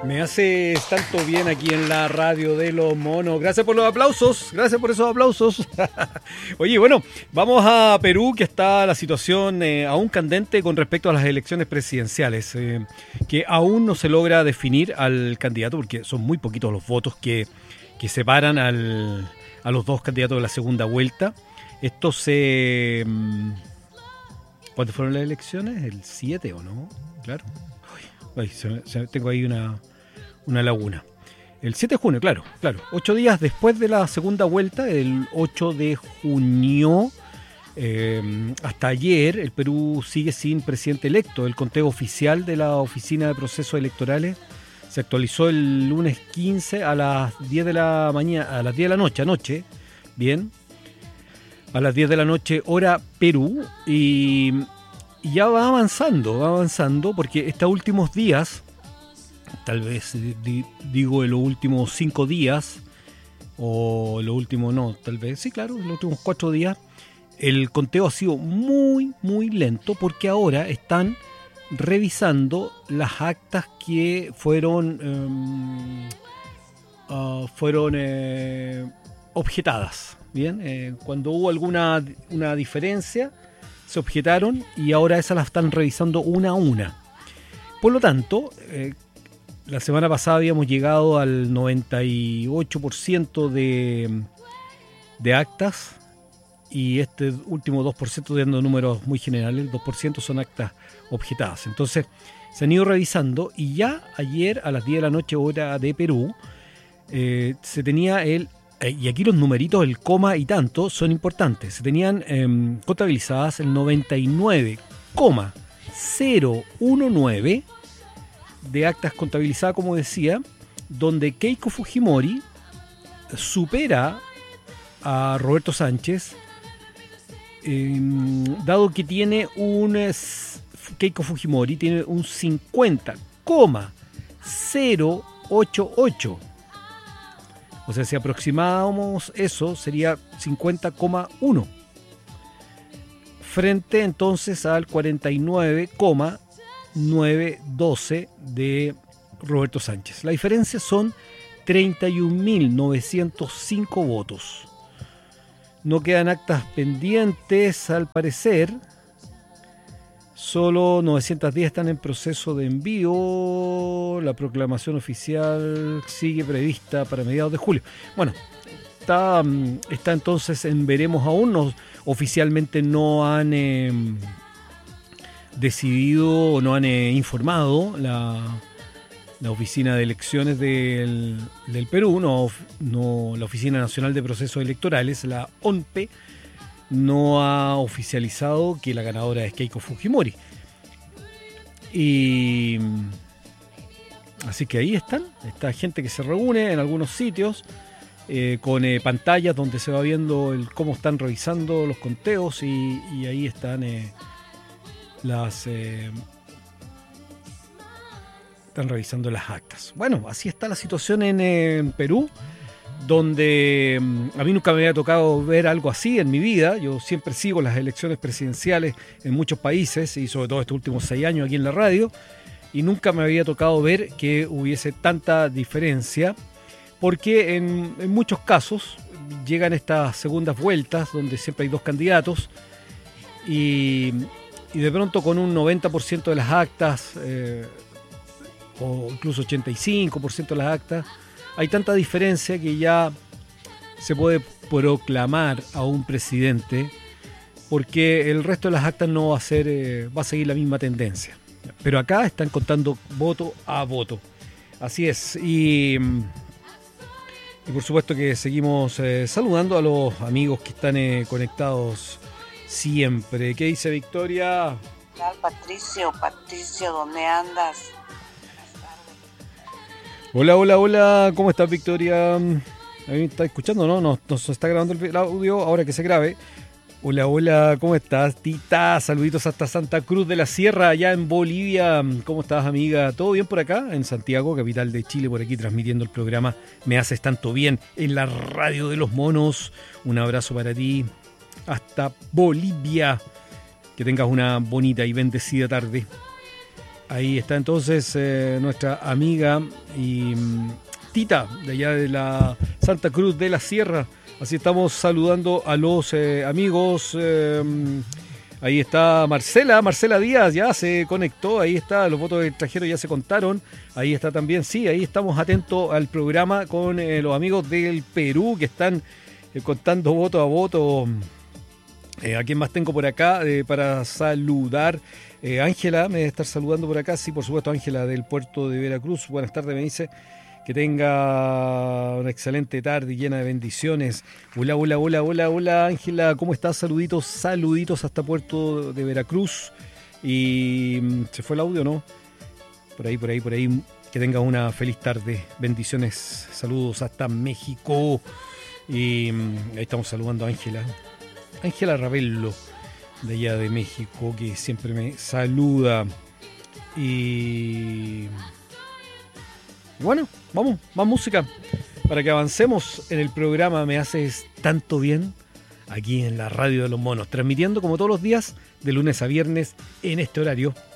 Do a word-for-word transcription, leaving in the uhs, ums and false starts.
Me hace tanto bien aquí en la radio de los monos. Gracias por los aplausos, gracias por esos aplausos. Oye, bueno, vamos a Perú, que está la situación eh, aún candente con respecto a las elecciones presidenciales, eh, que aún no se logra definir al candidato porque son muy poquitos los votos que, que separan al, a los dos candidatos de la segunda vuelta. Esto se... ¿Cuándo fueron las elecciones? ¿El siete o no? Claro. Ay, se, se, tengo ahí una... Una laguna. El siete de junio, claro, claro. Ocho días después de la segunda vuelta, el ocho de junio, eh, hasta ayer, el Perú sigue sin presidente electo. El conteo oficial de la Oficina de Procesos Electorales se actualizó el lunes quince a las diez de la mañana, a las diez de la noche, anoche, bien, a las diez de la noche, hora Perú, y, y ya va avanzando, va avanzando, porque estos últimos días, tal vez digo en los últimos cinco días, o los últimos, no, tal vez, sí, claro, en los últimos cuatro días, el conteo ha sido muy, muy lento, porque ahora están revisando las actas que fueron, um, uh, fueron eh, objetadas, ¿bien? Eh, cuando hubo alguna una diferencia, se objetaron y ahora esas las están revisando una a una. Por lo tanto, eh, la semana pasada habíamos llegado al noventa y ocho por ciento de, de actas y este último dos por ciento, dando números muy generales, el dos por ciento son actas objetadas. Entonces se han ido revisando y ya ayer a las diez de la noche, hora de Perú, eh, se tenía el, eh, y aquí los numeritos, el coma y tanto, son importantes, se tenían eh, contabilizadas el noventa y nueve coma cero diecinueve de actas contabilizadas, como decía, donde Keiko Fujimori supera a Roberto Sánchez, eh, dado que tiene un Keiko Fujimori tiene un cincuenta coma cero ochenta y ocho. O sea, si aproximamos eso, sería cincuenta coma uno. Frente entonces al cuarenta y nueve coma novecientos doce de Roberto Sánchez. La diferencia son treinta y un mil novecientos cinco votos. No quedan actas pendientes, al parecer. Solo novecientos diez están en proceso de envío. La proclamación oficial sigue prevista para mediados de julio. Bueno, está, está entonces en veremos aún. No, oficialmente no han... Eh, decidido o no han eh, informado la, la Oficina de Elecciones del, del Perú, no, no, la Oficina Nacional de Procesos Electorales, la O N P E, no ha oficializado que la ganadora es Keiko Fujimori. Y así que ahí están, está gente que se reúne en algunos sitios eh, con eh, pantallas donde se va viendo el, cómo están revisando los conteos y, y ahí están... Eh, Las eh, están revisando las actas. Bueno, así está la situación en, eh, en Perú, donde a mí nunca me había tocado ver algo así en mi vida. Yo siempre sigo las elecciones presidenciales en muchos países y sobre todo estos últimos seis años aquí en la radio, y nunca me había tocado ver que hubiese tanta diferencia, porque en, en muchos casos llegan estas segundas vueltas donde siempre hay dos candidatos y Y de pronto con un noventa por ciento de las actas, eh, o incluso ochenta y cinco por ciento de las actas, hay tanta diferencia que ya se puede proclamar a un presidente, porque el resto de las actas no va a ser, eh, va a seguir la misma tendencia. Pero acá están contando voto a voto. Así es. Y, y por supuesto que seguimos eh, saludando a los amigos que están eh, conectados siempre. ¿Qué dice Victoria? Patricio, Patricio, ¿dónde andas? Hola, hola, hola, ¿cómo estás, Victoria? ¿A mí me está escuchando, no? Nos, nos está grabando el audio, ahora que se grabe. Hola, hola, ¿cómo estás, Tita? Saluditos hasta Santa Cruz de la Sierra, allá en Bolivia. ¿Cómo estás, amiga? ¿Todo bien por acá? En Santiago, capital de Chile, por aquí transmitiendo el programa Me Haces Tanto Bien en la radio de los monos. Un abrazo para ti hasta Bolivia. Que tengas una bonita y bendecida tarde. Ahí está entonces eh, nuestra amiga y mm, Tita, de allá de la Santa Cruz de la Sierra. Así estamos saludando a los eh, amigos. Eh, ahí está Marcela, Marcela Díaz ya se conectó. Ahí está, los votos del extranjero ya se contaron. Ahí está también, sí, ahí estamos atentos al programa con eh, los amigos del Perú que están eh, contando voto a voto. Eh, ¿A quién más tengo por acá eh, para saludar? Eh, Ángela me debe estar saludando por acá. Sí, por supuesto, Ángela del puerto de Veracruz. Buenas tardes, me dice. Que tenga una excelente tarde llena de bendiciones. Hola, hola, hola, hola, hola, Ángela. ¿Cómo estás? Saluditos, saluditos hasta puerto de Veracruz. Y se fue el audio, ¿no? Por ahí, por ahí, por ahí. Que tenga una feliz tarde. Bendiciones. Saludos hasta México. Y ahí estamos saludando a Ángela. Ángela Ravelo, de allá de México, que siempre me saluda. Y bueno, vamos, más música para que avancemos en el programa Me Haces Tanto Bien, aquí en la Radio de los Monos, transmitiendo como todos los días, de lunes a viernes, en este horario.